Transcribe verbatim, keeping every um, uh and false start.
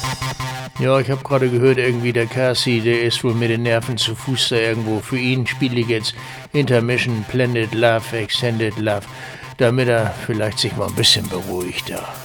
Ja, ich habe gerade gehört, irgendwie der Cassie, der ist wohl mit den Nerven zu Fuß da irgendwo. Für ihn spiele ich jetzt Intermission Planet Love, Extended Love, damit er vielleicht sich mal ein bisschen beruhigt da.